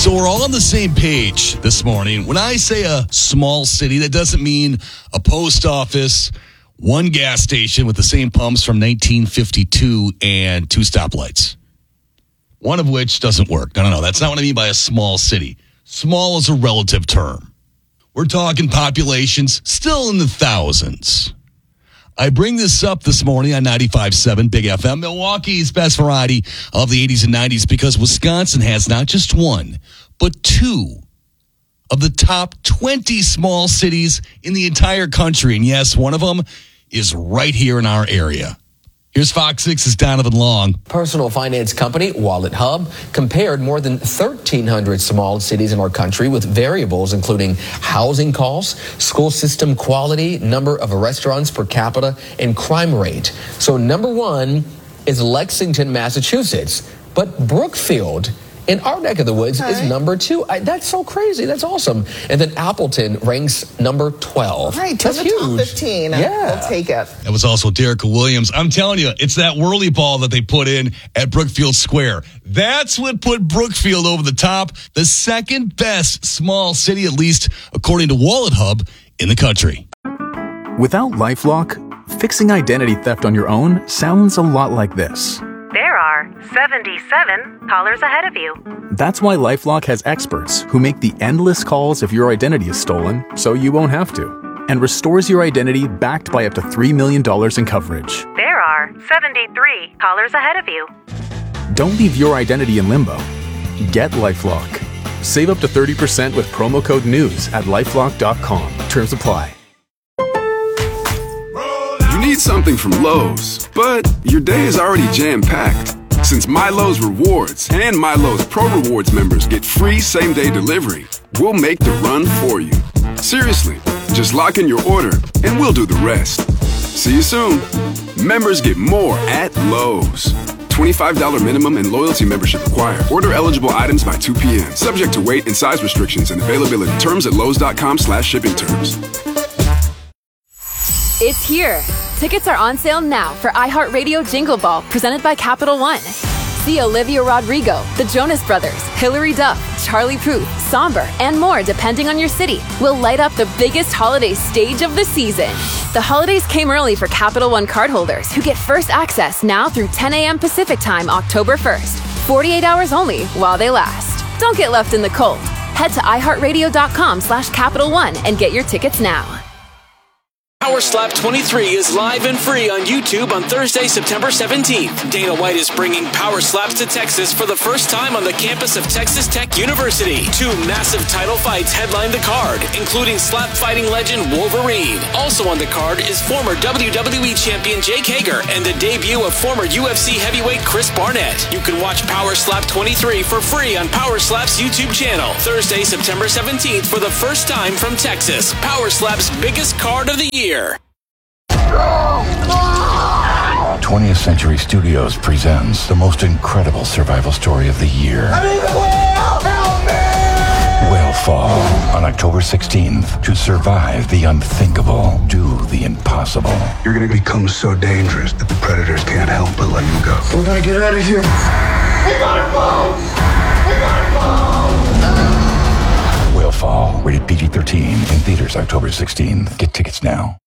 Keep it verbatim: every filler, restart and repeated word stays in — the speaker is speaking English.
So we're all on the same page this morning. When I say a small city, that doesn't mean a post office, one gas station with the same pumps from nineteen fifty-two and two stoplights. One of which doesn't work. No, no, no. That's not what I mean by a small city. Small is a relative term. We're talking populations still in the thousands. I bring this up this morning on ninety-five point seven Big F M, Milwaukee's best variety of the eighties and nineties, because Wisconsin has not just one, but two of the top twenty small cities in the entire country. And yes, one of them is right here in our area. Here's Fox six's Donovan Long. Personal finance company Wallet Hub compared more than thirteen hundred small cities in our country with variables including housing costs, school system quality, number of restaurants per capita, and crime rate. So number one is Lexington, Massachusetts, but Brookfield in our neck of the woods okay. is number two. I, that's so crazy. That's awesome. And then Appleton ranks number twelve. Right, that's the huge. top fifteen. Yeah. We'll take it. That was also Derica Williams. I'm telling you, it's that whirly ball that they put in at Brookfield Square. That's what put Brookfield over the top. The second best small city, at least according to Wallet Hub, in the country. Without LifeLock, fixing identity theft on your own sounds a lot like this. There are seventy-seven callers ahead of you. That's why LifeLock has experts who make the endless calls if your identity is stolen, so you won't have to, and restores your identity backed by up to three million dollars in coverage. There are seventy-three callers ahead of you. Don't leave your identity in limbo. Get LifeLock. Save up to thirty percent with promo code NEWS at lifelock dot com. Terms apply. You need something from Lowe's, but your day is already jam-packed. Since MyLowe's Rewards and MyLowe's Pro Rewards members get free same-day delivery, we'll make the run for you. Seriously, just lock in your order and we'll do the rest. See you soon. Members get more at Lowe's. twenty-five dollars minimum and loyalty membership required. Order eligible items by two p.m. Subject to weight and size restrictions and availability. Terms at lowes.com slash shipping terms. It's here. Tickets are on sale now for iHeartRadio Jingle Ball, presented by Capital One. See Olivia Rodrigo, the Jonas Brothers, Hilary Duff, Charlie Puth, Somber, and more depending on your city will light up the biggest holiday stage of the season. The holidays came early for Capital One cardholders who get first access now through ten a.m. Pacific Time, October first. forty-eight hours only while they last. Don't get left in the cold. Head to iHeartRadio.com slash Capital One and get your tickets now. Power Slap twenty-three is live and free on YouTube on Thursday, September seventeenth. Dana White is bringing Power Slaps to Texas for the first time on the campus of Texas Tech University. Two massive title fights headline the card, including slap fighting legend Wolverine. Also on the card is former W W E champion Jake Hager and the debut of former U F C heavyweight Chris Barnett. You can watch Power Slap twenty-three for free on Power Slap's YouTube channel. Thursday, September seventeenth for the first time from Texas. Power Slap's biggest card of the year. twentieth Century Studios presents the most incredible survival story of the year. I'm in the whale! Help me! Whalefall on October sixteenth. To survive the unthinkable, do the impossible. You're gonna become so dangerous that the predators can't help but let you go. We're gonna get out of here. We got a boat! We got a boat! Whalefall, rated P G thirteen, in theaters October sixteenth. Get tickets now.